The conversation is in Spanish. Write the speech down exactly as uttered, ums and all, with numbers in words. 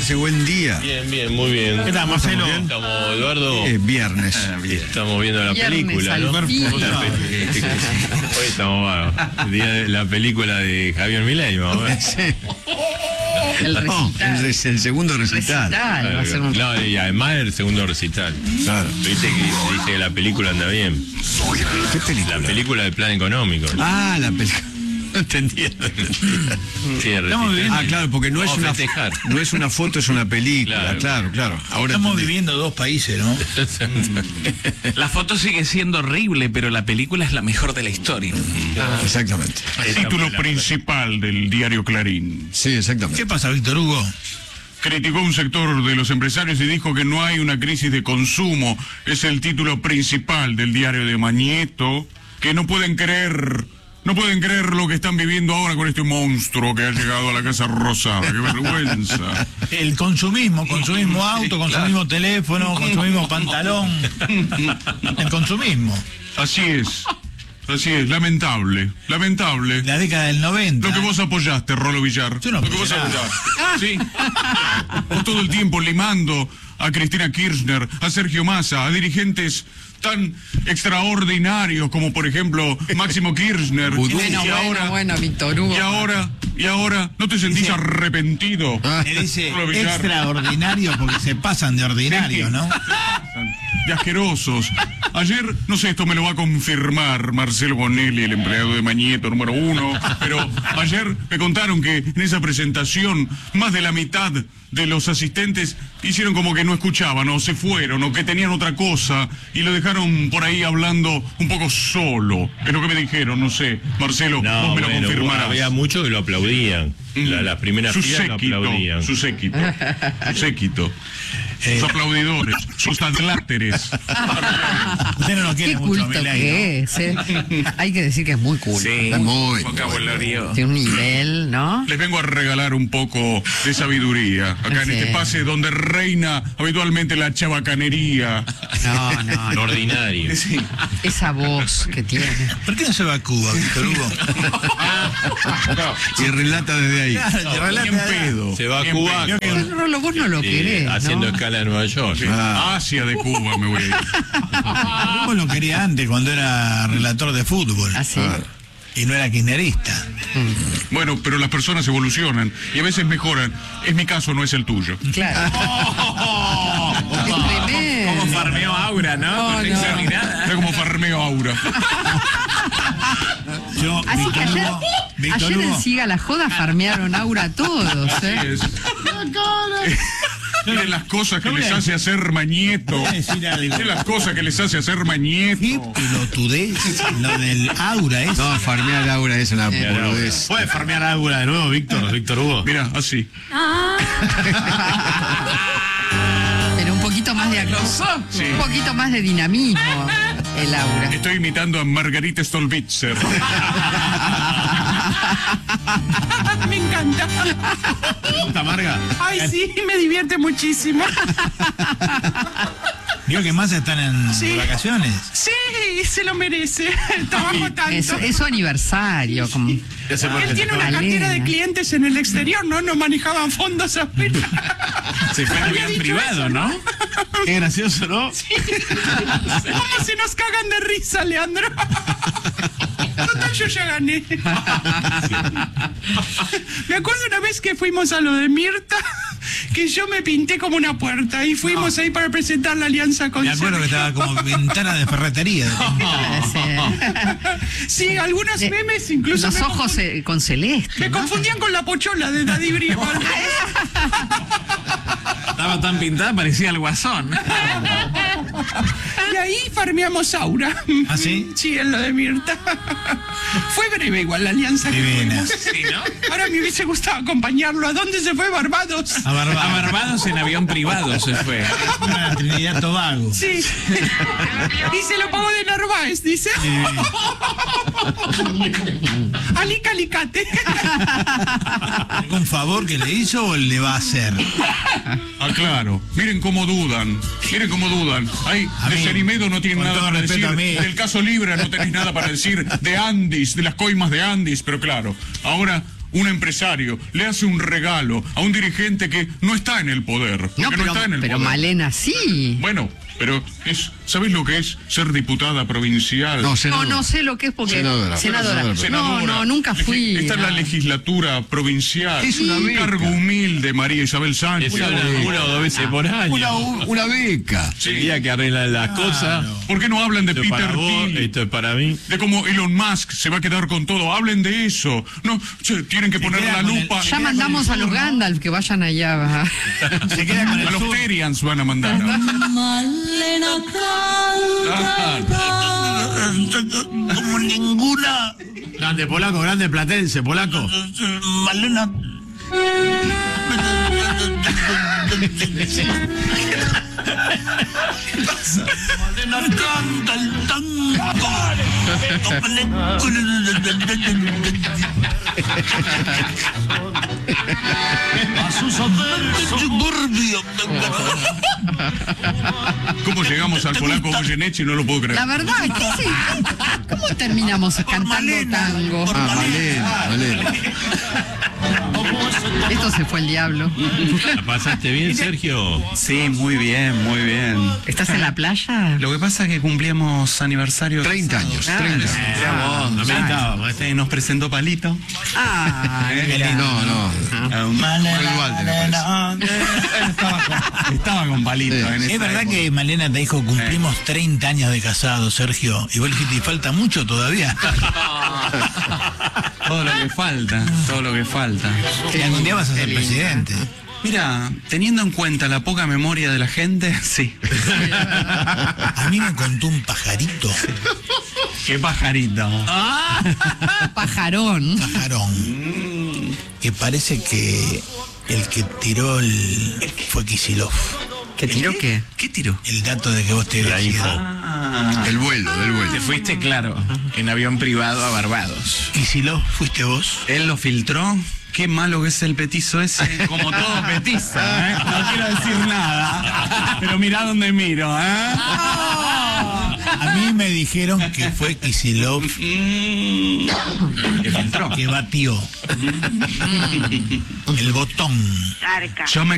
Marce? Buen día. Bien, bien, muy bien. ¿Qué tal, Marcelo? Estamos, Eduardo. Es viernes. Ah, bien. Estamos viendo la Viernes película, ¿no? al fin. La pe- Hoy estamos vagos. El día de la película de Javier Milei, vamos a ver. Sí. El No, recital. el, es el segundo recital. Recital, va a ser un- No, y además el segundo recital. Claro. Viste que dice que la película anda bien. ¿Qué película? La película del plan económico. Ah, la película. No entendía. no entendía. Sí, el Estamos recital. viviendo- Ah, claro, porque no es Vamos a una festejar. no es una foto, es una película. Claro. Claro, claro. Ahora Estamos entendí. viviendo dos países, ¿no? La foto sigue siendo horrible, pero la película es la mejor de la historia. Exactamente. Título principal del diario Clarín. Sí, exactamente. ¿Qué pasa, Víctor Hugo? Criticó un sector de los empresarios y dijo que no hay una crisis de consumo. Es el título principal del diario de Mañeto, que no pueden creer, no pueden creer lo que están viviendo ahora con este monstruo que ha llegado a la Casa Rosada. ¡Qué vergüenza! El consumismo, consumismo auto, consumismo teléfono, consumismo pantalón. El consumismo. Así es, así es, lamentable, lamentable. La década del noventa. Lo que vos apoyaste, Rolo Villar. Yo no Lo que apoyé vos nada. apoyaste. Sí. Vos todo el tiempo limando a Cristina Kirchner, a Sergio Massa, a dirigentes tan extraordinarios como por ejemplo Máximo Kirchner. Vudú. Bueno, y bueno, ahora, bueno, Víctor Hugo. y ahora, y ahora, ¿no te sentís Dice- arrepentido? Le dice Rolo Villar. extraordinario porque se pasan de ordinario, ¿no? De asquerosos. Ayer, no sé, esto me lo va a confirmar Marcelo Bonelli, el empleado de Mañeto, número uno, pero ayer me contaron que en esa presentación más de la mitad de los asistentes hicieron como que no escuchaban, o se fueron, o que tenían otra cosa, y lo dejaron por ahí hablando un poco solo. Es lo que me dijeron, no sé. Marcelo, No, vos me lo bueno, confirmarás. había muchos que lo aplaudían. La, las primeras Su filas lo séquito, aplaudían. su séquito, su séquito. Sus aplaudidores, sus adláteres. Usted no lo quiere Qué mucho, culto Milei, que es, ¿eh? Hay que decir que es muy culto. Sí, Es muy. vocabulario. Tiene un nivel, ¿no? Les vengo a regalar un poco de sabiduría, acá en Sí. este pase donde reina habitualmente la chabacanería. No, no, Lo no. ordinario. Esa voz que tiene. ¿Por qué no se va a Cuba, Víctor Hugo? Y relata desde ahí. Relata Bien allá. pedo. Se va a bien Cuba pedo. Pero Rolo, vos no lo eh, querés, haciendo ¿no? escala en Nueva York. Ah. Asia de Cuba me voy a ir. Hugo lo quería antes, cuando era relator de fútbol. Así. Y no era kirchnerista. Bueno, pero las personas evolucionan y a veces mejoran. Es mi caso, no es el tuyo. Claro. Es tremendo. Como farmeó Aura, ¿no? No, Con no. esa mirada. Era como farmeo aura. Yo, Así que Víctor ayer, Hugo, Víctor ayer en Hugo, Siga la Joda farmearon Aura a todos, ¿eh? Es- Miren las cosas que Yo les voy a- hace hacer Mañeto. voy a decir algo. Miren las cosas que les hace hacer qué Mañeto. pelotudez, lo del aura es. No, farmear Aura es una boludez. ¿Puede farmear Aura de nuevo, Víctor? Víctor Hugo. Mira, así. Pero un poquito más de Sí. un poquito más de dinamismo el Aura. Estoy imitando a Margarita Stolbizer. Me encanta. ¿Está Marga? Ay, sí, me divierte muchísimo. Digo que más están en Sí. vacaciones. Sí, se lo merece. Trabajo tanto. Es, es su aniversario. Como... Él tiene una Alena. cartera de clientes en el exterior, ¿no? No manejaban fondos apenas. Se fue en Había avión dicho privado, eso, ¿no? Qué gracioso, ¿no? ¿Cómo se nos cagan de risa, Leandro? Total, yo ya gané. Me acuerdo una vez que fuimos a lo de Mirta, que yo me pinté como una puerta y fuimos ahí para presentar la alianza con Me acuerdo que Sergio. estaba como ventana de ferretería. Sí, algunos De- memes incluso Los me, ojos eh, con celeste. me ¿no? confundían con la pochola de Daddy Brieva. Estaba tan pintada, parecía el guasón. Y ahí farmeamos Aura. ¿Ah, sí? Sí, en lo de Mirta. Fue breve igual la alianza que Divina. fuimos. Sí, ¿no? Ahora me hubiese gustado acompañarlo. ¿A dónde se fue Barbados? A A Barbados. Barbados en avión privado se fue. A Trinidad Tobago. Sí. Y se lo pagó de Narváez, dice. Alica Alicate. ¿Algún favor que le hizo o le va a hacer? Ah, claro. Miren cómo dudan. Miren cómo dudan. Ahí, A de mí, Cerimedo no tienen con nada todo para respeto decir. a mí. Del caso Libra no tenéis nada para decir. De Andis, de las coimas de Andis. Pero claro, ahora, un empresario le hace un regalo a un dirigente que no está en el poder. No, porque pero, no está en el pero poder. Malena sí. Bueno, pero es, ¿sabés lo que es ser diputada provincial? No, No, senadora. no sé lo que es porque... Senadora. Senadora. Senadora. No, no, nunca fui. Esta es la no. legislatura provincial. Es una un beca. cargo humilde, María Isabel Sánchez. Es una, una o dos veces por año. Una, una beca. El día que arreglan las cosas. ¿Por qué no hablan de Esto es Peter para vos, Thiel? esto es para mí. De cómo Elon Musk se va a quedar con todo. Hablen de eso. No, che, tienen que poner queda la con el- lupa. Ya mandamos a los Gandalf que vayan allá. va. Se queda con A el los sur. Terians van a mandar. Como ninguna. Grande polaco, grande platense, polaco. Malena. Malena canta el tango. A sus suburbio. ¿Cómo llegamos al polaco Goyeneche? No lo puedo creer. La verdad, ¿qué se- ¿cómo terminamos cantando Malena. tango? Ah, Malena, Malena. Esto se fue el diablo. ¿La pasaste bien, Sergio? Sí, muy bien, muy bien. ¿Estás en la playa? Lo que pasa es que cumplíamos aniversario. treinta años, Ah, treinta. Ah, este, nos presentó Palito. Ah, No, no. Fue igual, te parece. estaba, con, estaba con Palito. Sí. En esa ¿Es verdad época. que Malena te dijo cumplimos treinta años de casado, Sergio? Y vos le dijiste, falta mucho todavía. Todo lo que falta, todo lo que falta. Y algún día vas a ser presidente. Mira, teniendo en cuenta la poca memoria de la gente, sí. A mí me contó un pajarito, Qué pajarito. pajarón. pajarón, que parece que el que tiró el fue Kicillof. ¿Qué tiró qué? ¿Qué tiró? El dato de que vos te La habías info. ido. Ah, El vuelo, del vuelo. te fuiste, claro, en avión privado a Barbados. Kicillof, ¿fuiste vos? Él lo filtró. Qué malo que es el petizo ese. Como todo petizo, ¿eh? No quiero decir nada. Pero mirá dónde miro, ¿eh? A mí me dijeron que fue Kicillof ¿Qué filtró? que batió el botón. Yo me